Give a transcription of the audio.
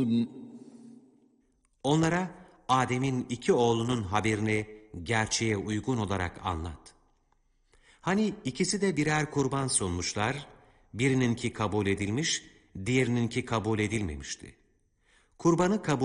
يعلمون Onlara Adem'in iki oğlunun haberini gerçeğe uygun olarak anlat. Hani ikisi de birer kurban sunmuşlar, birininki kabul edilmiş, diğerininki kabul edilmemişti. Kurbanı kabul